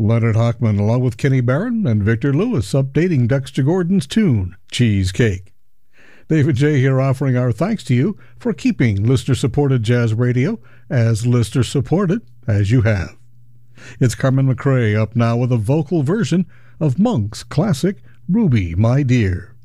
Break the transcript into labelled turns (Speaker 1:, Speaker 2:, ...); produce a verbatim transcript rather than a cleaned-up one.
Speaker 1: Leonard Hochman, along with Kenny Barron and Victor Lewis, updating Dexter Gordon's tune, Cheesecake. David J. here offering our thanks to you for keeping listener-supported jazz radio as listener-supported as you have. It's Carmen McRae up now with a vocal version of Monk's classic, Ruby, My Dear.